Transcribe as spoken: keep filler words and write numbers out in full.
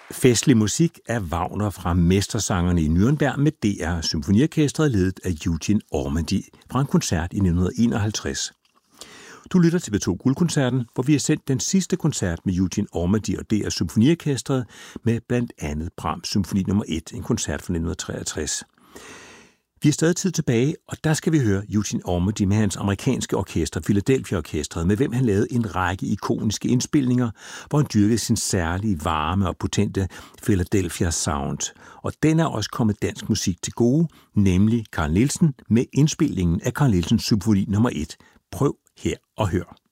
Festlig musik af Wagner fra Mestersangerne i Nürnberg med D R Symfoniorkestret ledet af Eugene Ormandy fra en koncert i nitten enoghalvtreds. Du lytter til P to Guldkoncerten, hvor vi har sendt den sidste koncert med Eugene Ormandy og D R Symfoniorkestret med blandt andet Brahms Symfoni nummer et, en koncert fra nitten treogtres. Vi er stadig tid tilbage, og der skal vi høre Eugene Ormandy med hans amerikanske orkester, Philadelphia Orkestret, med hvem han lavede en række ikoniske indspilninger, hvor han dyrkede sin særlige varme og potente Philadelphia Sound. Og den er også kommet dansk musik til gode, nemlig Carl Nielsen med indspilningen af Carl Nielsens Symfoni nummer et. Prøv her og hør.